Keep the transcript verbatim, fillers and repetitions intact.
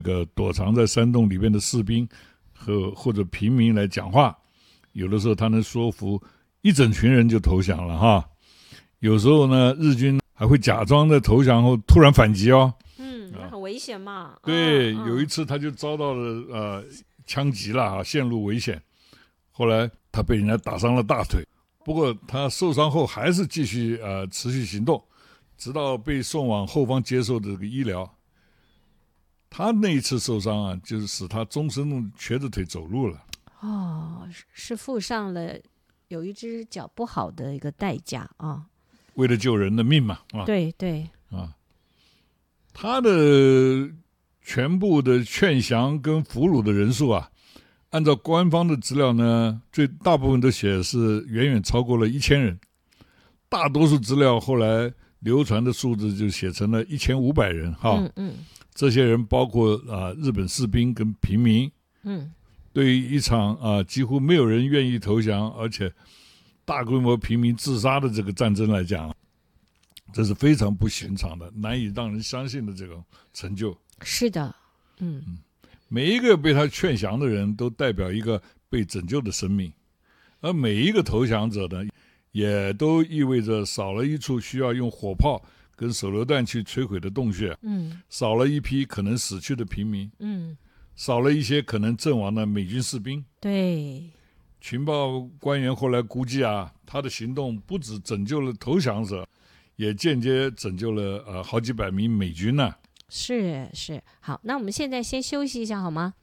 个躲藏在山洞里面的士兵和或者平民来讲话，有的时候他能说服一整群人就投降了哈。有时候呢，日军还会假装在投降后突然反击哦。 嗯，那很危险嘛。 对， 嗯、 有一次他就遭到了呃枪击了啊，陷入危险。后来他被人家打伤了大腿，不过他受伤后还是继续呃持续行动，直到被送往后方接受这个医疗。他那一次受伤啊，就是使他终身瘸着腿走路了。 哦，是付上了有一只脚不好的一个代价啊。 为了救人的命嘛，啊， 对对啊，他的全部的劝降跟俘虏的人数啊，按照官方的资料呢，最大部分都写是远远超过了一千人，大多数资料后来流传的数字就写成了一千五百人哈。 嗯嗯， 这些人包括啊日本士兵跟平民。 嗯， 对于一场啊几乎没有人愿意投降，而且大规模平民自杀的这个战争来讲，这是非常不寻常的，难以让人相信的这种成就。 是的，嗯， 每一个被他劝降的人都代表一个被拯救的生命，而每一个投降者呢，也都意味着少了一处需要用火炮跟手榴弹去摧毁的洞穴， 嗯， 少了一批可能死去的平民， 嗯， 少了一些可能阵亡的美军士兵。 对， 情报官员后来估计啊，他的行动不止拯救了投降者，也间接拯救了呃好几百名美军呢、啊。 是是，好，那我们现在先休息一下好吗？